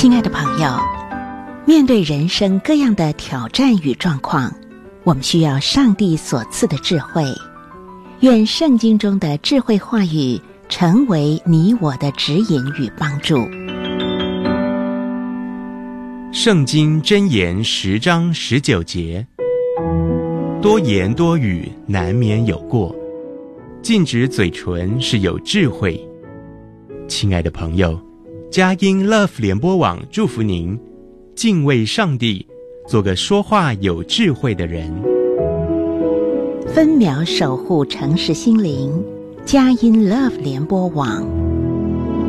亲爱的朋友，面对人生各样的挑战与状况，我们需要上帝所赐的智慧。愿圣经中的智慧话语成为你我的指引与帮助。 圣经箴言10章19节：多言多语难免有过，禁止嘴唇是有智慧。亲爱的朋友，佳音 Love 联播网祝福您，敬畏上帝，做个说话有智慧的人。 分秒守护诚实心灵，佳音 Love 联播网。